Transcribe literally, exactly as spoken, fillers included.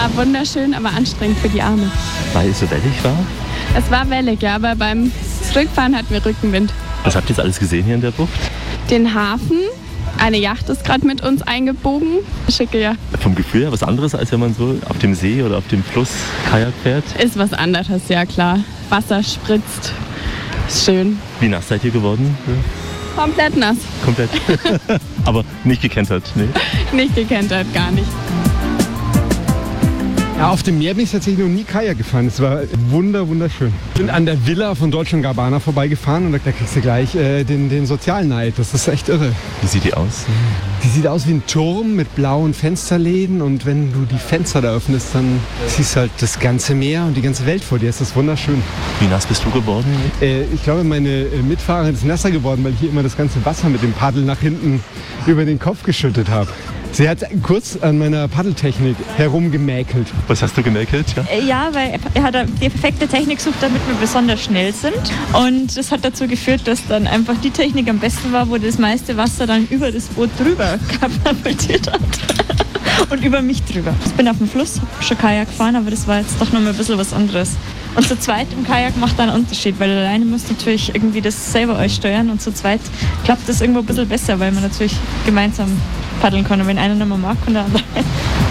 war wunderschön, aber anstrengend für die Arme. Weil es so wellig war? Es war wellig, ja, aber beim Zurückfahren hatten wir Rückenwind. Was habt ihr jetzt alles gesehen hier in der Bucht? Den Hafen, eine Yacht ist gerade mit uns eingebogen. Schicke Yacht. Vom Gefühl her was anderes, als wenn man so auf dem See oder auf dem Fluss Kajak fährt? Ist was anderes, ja klar. Wasser spritzt, ist schön. Wie nass seid ihr geworden? Komplett nass. Komplett. Aber nicht gekentert, nee? Nicht gekentert, gar nicht. Ja, auf dem Meer bin ich tatsächlich noch nie Kajak gefahren. Es war wunder, wunderschön. Ich bin an der Villa von Dolce und Gabbana vorbeigefahren und da kriegst du gleich äh, den, den Sozialneid. Das ist echt irre. Wie sieht die aus? Die sieht aus wie ein Turm mit blauen Fensterläden und wenn du die Fenster da öffnest, dann siehst du halt das ganze Meer und die ganze Welt vor dir. Es ist wunderschön. Wie nass bist du geworden? Äh, ich glaube, meine äh, Mitfahrerin ist nasser geworden, weil ich hier immer das ganze Wasser mit dem Paddel nach hinten über den Kopf geschüttet habe. Sie hat kurz an meiner Paddeltechnik herumgemäkelt. Was hast du gemäkelt? Ja, ja, weil er hat die perfekte Technik gesucht, damit wir besonders schnell sind. Und das hat dazu geführt, dass dann einfach die Technik am besten war, wo das meiste Wasser dann über das Boot drüber katapultiert hat. Und über mich drüber. Ich bin auf dem Fluss, hab schon Kajak gefahren, aber das war jetzt doch noch mal ein bisschen was anderes. Und zu zweit im Kajak macht da einen Unterschied, weil alleine musst du natürlich irgendwie das selber euch steuern und zu zweit klappt das irgendwo ein bisschen besser, weil man natürlich gemeinsam paddeln kann. Und wenn einer nicht mehr mag, kann der andere.